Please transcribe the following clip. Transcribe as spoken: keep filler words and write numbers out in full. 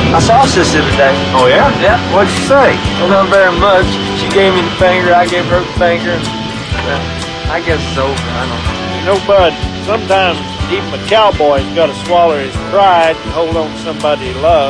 I saw Sissy today. Oh, yeah? Yeah. What'd she say? Well, not very much. She gave me the finger, I gave her the finger. Well, I guess it's over. I don't know. You know, Bud, sometimes even a cowboy's got to swallow his pride and hold on to somebody he loves.